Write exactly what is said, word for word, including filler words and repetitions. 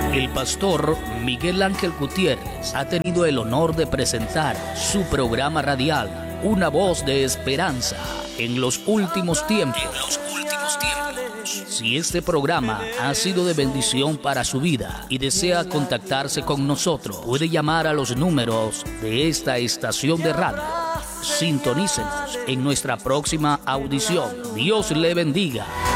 El pastor Miguel Ángel Gutiérrez ha tenido el honor de presentar su programa radial, Una Voz de Esperanza, en los últimos tiempos. En los últimos tiempos. Si este programa ha sido de bendición para su vida y desea contactarse con nosotros, puede llamar a los números de esta estación de radio. Sintonícenos en nuestra próxima audición. Dios le bendiga.